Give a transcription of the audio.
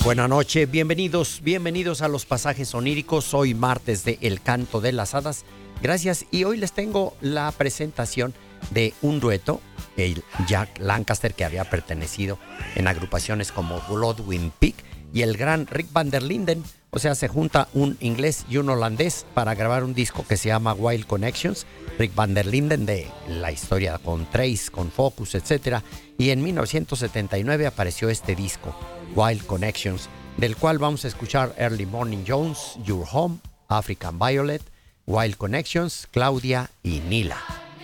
Buenas noches, bienvenidos a los pasajes oníricos. Hoy martes de El Canto de las Hadas. Gracias, y hoy les tengo la presentación de un dueto, el Jack Lancaster, que había pertenecido en agrupaciones como Bloodwind Peak, y el gran Rick Van der Linden. O sea, se junta un inglés y un holandés para grabar un disco que se llama Wild Connections. Rick Van der Linden, de la historia con Trace, con Focus, etc. Y en 1979 apareció este disco, Wild Connections, del cual vamos a escuchar Early Morning Jones, Your Home, African Violet, Wild Connections, Claudia y Nila.